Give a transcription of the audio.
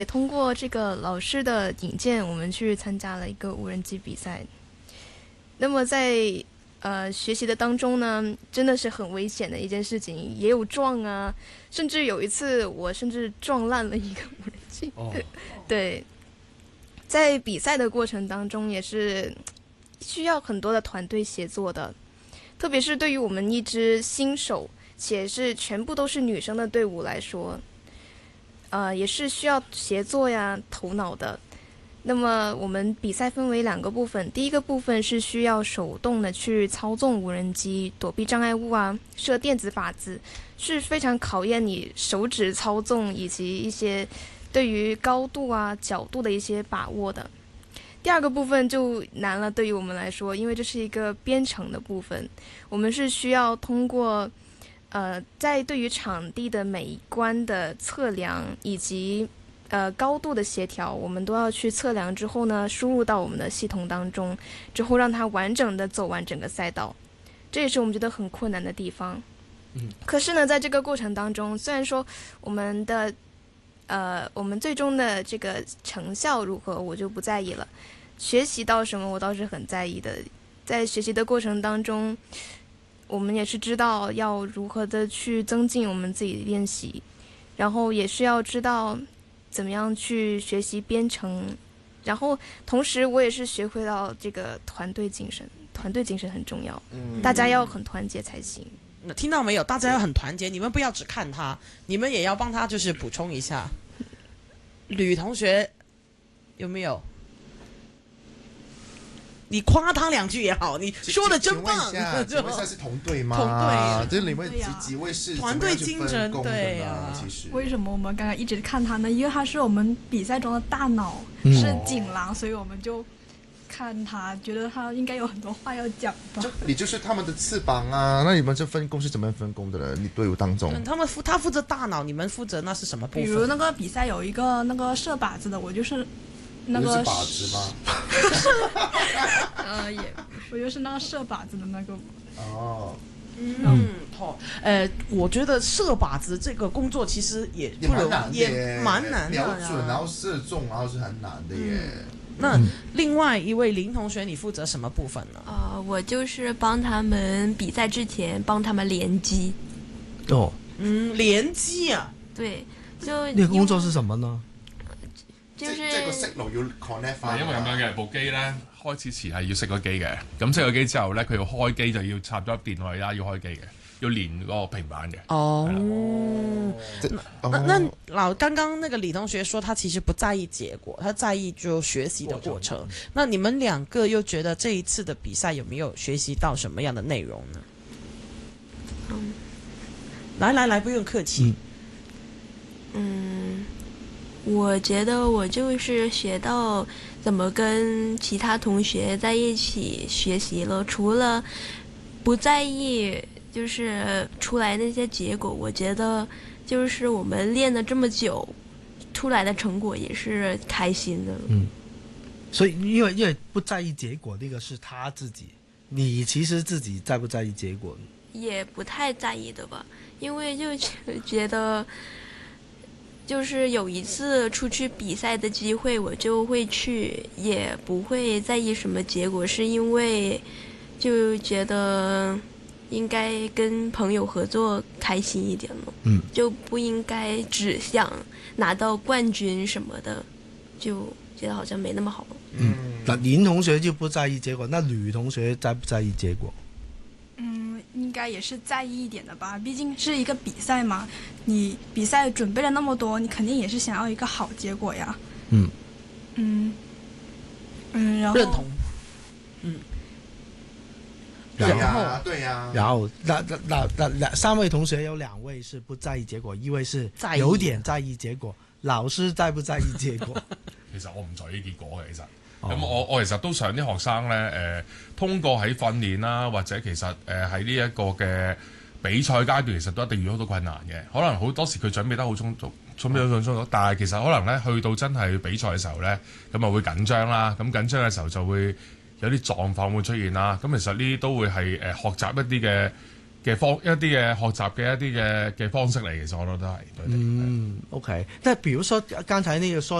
也通过这个老师的引荐，我们去参加了一个无人机比赛。那么在学习的当中呢，真的是很危险的一件事情，也有撞啊，甚至有一次我甚至撞烂了一个无人机。 哦， 对，在比赛的过程当中也是需要很多的团队协作的，特别是对于我们一支新手且是全部都是女生的队伍来说，也是需要协作呀、头脑的。那么我们比赛分为2个部分，第一个部分是需要手动的去操纵无人机，躲避障碍物啊，设电子靶子，是非常考验你手指操纵以及一些对于高度啊、角度的一些把握的。第2个部分就难了，对于我们来说，因为这是一个编程的部分，我们是需要通过在对于场地的每一关的测量以及高度的协调，我们都要去测量之后呢，输入到我们的系统当中，之后让它完整的走完整个赛道，这也是我们觉得很困难的地方。可是呢，在这个过程当中，虽然说我们最终的这个成效如何，我就不在意了。学习到什么，我倒是很在意的。在学习的过程当中，我们也是知道要如何的去增进我们自己的练习，然后也是要知道怎么样去学习编程，然后同时我也是学会到这个团队精神，团队精神很重要，大家要很团结才行。 听到没有？大家要很团结，你们不要只看他，你们也要帮他就是补充一下。吕同学有没有？你夸他2句也好，你说的真棒。 请问一下是同队吗？ 同队， 就是你们几位是团队精神，对啊。其实为什么我们刚刚一直看他呢？因为他是我们比赛中的大脑，是锦囊，所以我们就看他，觉得他应该有很多话要讲吧。 你就是他们的翅膀啊！那你们这分工是怎么样分工的呢？你队伍当中， 他负责大脑，你们负责那是什么部分？ 比如那个比赛有一个那个射靶子的，我就是那个是靶子吗？ 我就是那个射靶子的那个。 哦。 我觉得射靶子这个工作其实也蛮难的， 瞄准然后射中，然后是很难的耶。 那另外一位林同学，你负责什么部分呢？ 我就是帮他们比赛之前帮他们联机。 哦， 聯機啊， 對，就呢個工作是什麼呢？ 就是即係個 signal 要 connect 翻。 因為咁樣嘅部機咧，開始前係要熄咗機嘅，咁熄咗機之後咧，佢要開機就要插咗電落去啦，要開機嘅，要連嗰個平板嘅。 那刚刚那个李同学说他其实不在意结果，他在意就学习的过程。那你们2个又觉得这一次的比赛有没有学习到什么样的内容呢？来，不用客气。 我觉得我就是学到怎么跟其他同学在一起学习了，除了不在意就是出来那些结果，我觉得就是我们练了这么久出来的成果也是开心的。 所以因为不在意结果，那个是他自己，你其实自己在不在意结果？ 也不太在意的吧，因为就觉得就是有一次出去比赛的机会我就会去，也不会在意什么结果，是因为就觉得应该跟朋友合作开心一点了，就不应该只想拿到冠军什么的，就觉得好像没那么好。 那林同学就不在意结果，那吕同学在不在意结果？ 应该也是在意一点的吧，毕竟是一个比赛嘛，你比赛准备了那么多，你肯定也是想要一个好结果呀。然后认同。 对呀。 然后那3位同學有2位是不在意結果，一位是有點在意結果。老師在不在意結果？ 其實我唔在意結果嘅，其實。咁我其實都想啲學生咧通過喺訓練啦，或者其實喺呢一個嘅比賽階段，其實都一定遇到好多困難嘅。可能好多時佢準備得好充足，但係其實可能咧去到真係比賽嘅時候咧，咁啊會緊張啦。咁緊張嘅時候就會有啲狀況會出現啦。咁其實呢啲都會係學習一啲嘅一啲嘅學習嘅一啲嘅方式嚟，其實我覺得都係。 OK。但係，比如說剛才那個說